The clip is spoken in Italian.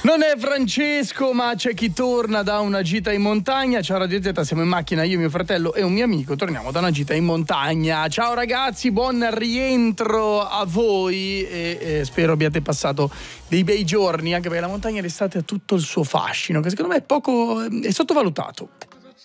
Non è Francesco, ma c'è chi torna da una gita in montagna. Ciao Radio Z, siamo in macchina io, mio fratello e un mio amico. Torniamo da una gita in montagna. Ciao ragazzi, buon rientro a voi e spero abbiate passato dei bei giorni, anche perché la montagna d'estate ha tutto il suo fascino, che secondo me è sottovalutato.